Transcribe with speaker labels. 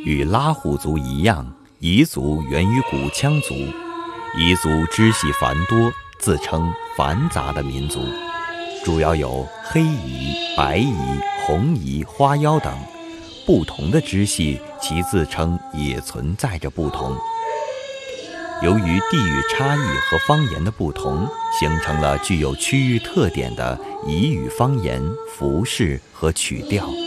Speaker 1: 与拉祜族一样，彝族源于古羌族。彝族支系繁多，自称繁杂的民族，主要有黑彝、白彝、红彝、花腰等。不同的支系，其自称也存在着不同。由于地域差异和方言的不同，形成了具有区域特点的彝语方言、服饰和曲调。